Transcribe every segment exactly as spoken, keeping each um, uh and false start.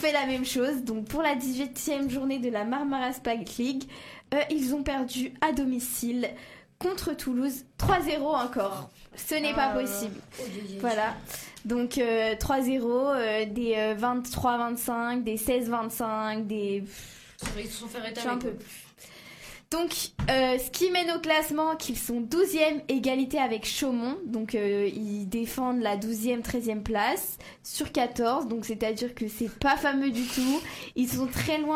fait la même chose. Donc pour la dix-huitième journée de la Marmara Spike League, euh, ils ont perdu à domicile contre Toulouse trois zéro encore. Ce n'est pas possible. Voilà. Donc euh, trois zéro, euh, des euh, vingt-trois vingt-cinq, des seize vingt-cinq, des... Ils se sont fait rétamer. un peu plus. Donc, euh, ce qui mène au classement, qu'ils sont douzième, égalité avec Chaumont. Donc, euh, ils défendent la douzième, treizième place sur quatorze. Donc, c'est-à-dire que c'est pas fameux du tout. Ils sont très loin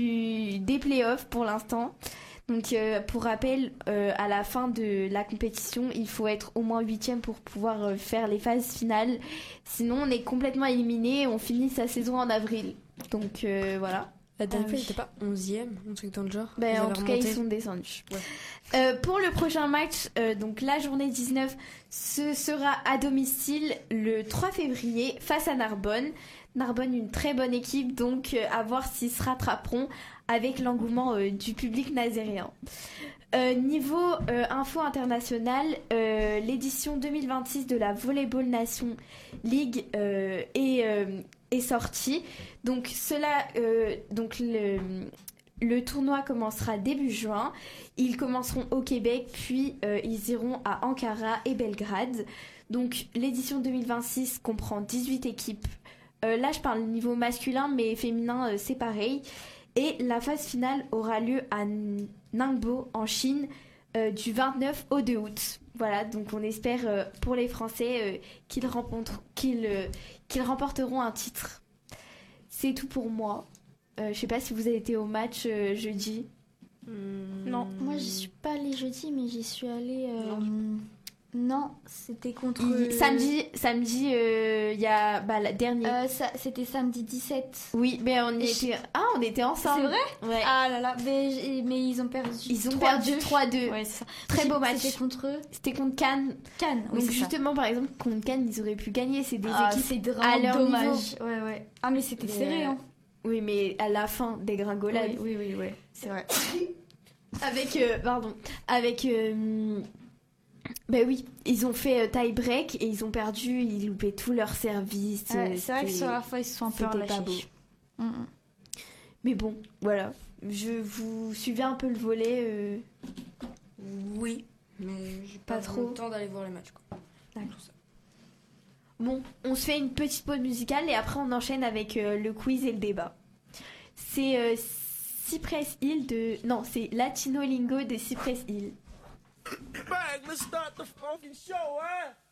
du, des playoffs pour l'instant. Donc, euh, pour rappel, euh, à la fin de la compétition, il faut être au moins huitième pour pouvoir euh, faire les phases finales. Sinon, on est complètement éliminé et on finit sa saison en avril. Donc, euh, voilà. La dernière Ah fois, oui. il n'était pas onzième, un truc dans le genre. Ben, Ils en avaient tout cas, remonté. ils sont descendus. Ouais. Euh, pour le prochain match, euh, donc la journée dix-neuf, ce sera à domicile le trois février face à Narbonne. Narbonne, une très bonne équipe, donc euh, à voir s'ils se rattraperont avec l'engouement euh, du public nazaréen. Euh, niveau euh, info internationale, euh, l'édition deux mille vingt-six de la Volleyball Nation League euh, est, euh, est sortie. Donc, cela, euh, donc le, le tournoi commencera début juin. Ils commenceront au Québec, puis euh, ils iront à Ankara et Belgrade. Donc, l'édition deux mille vingt-six comprend dix-huit équipes. Euh, là, je parle niveau masculin, mais féminin, euh, c'est pareil. Et la phase finale aura lieu à Ningbo, en Chine, euh, du vingt-neuf au deux août. Voilà, donc on espère euh, pour les Français euh, qu'ils, rencontrent, qu'ils, euh, qu'ils remporteront un titre. C'est tout pour moi. Euh, je sais pas si vous avez été au match euh, jeudi. Mmh. Non, moi j'y suis pas allée jeudi, mais j'y suis allée. Euh... Non, c'était contre. Il- samedi, samedi, euh, il y a bah, la dernière. Euh, ça, c'était samedi dix-sept. Oui, mais on y Et était. Ah, on était ensemble. C'est vrai Ouais. Ah là là, mais, j'ai- mais ils ont perdu. Ils ont trois perdu deux. trois deux. Ouais, c'est ça. Très beau C'était match. contre eux. C'était contre Cannes. Cannes. Oui, Donc c'est ça. justement, par exemple, contre Cannes, ils auraient pu gagner. C'est des Ah, équipes c'est à vraiment leur dommage. niveau. Ouais, ouais. Ah, mais c'était Mais, serré, euh, hein. Oui, mais à la fin des gringolades. Oui, oui, oui, ouais. C'est vrai. Avec, euh, pardon, avec, euh, ben oui, ils ont fait euh, tie break et ils ont perdu, ils loupaient tous leurs services. Ouais, euh, c'est vrai que c'était- sur la fois, ils se sont un peu c'était relâchés. pas beau. Mm, mm. Mais bon, voilà. Je vous suivez un peu le volet. euh, Oui, mais j'ai pas, Pas trop trop. le temps d'aller voir les matchs. Quoi. D'accord. Bon, on se fait une petite pause musicale et après on enchaîne avec euh, le quiz et le débat. C'est euh, Cypress Hill de... Non, c'est Latino Lingo de Cypress Hill. Bang, let's start the fucking show, huh?